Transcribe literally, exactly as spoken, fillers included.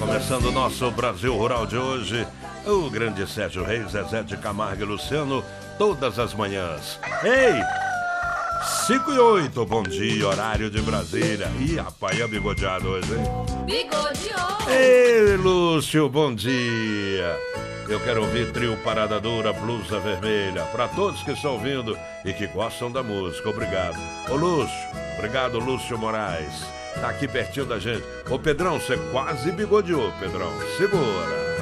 Começando o nosso Brasil Rural de hoje, o grande Sérgio Reis, Zezé de Camargo e Luciano, todas as manhãs. Ei! cinco e oito, bom dia, horário de Brasília. Ih, rapaz, é bigodeado hoje, hein? Bigodeou! Ei, Lúcio, bom dia. Eu quero ouvir trio Parada Dura, Blusa Vermelha, para todos que estão ouvindo e que gostam da música. Obrigado. Ô, Lúcio, obrigado, Lúcio Moraes. Tá aqui pertinho da gente. Ô, Pedrão, você quase bigodeou, Pedrão. Segura.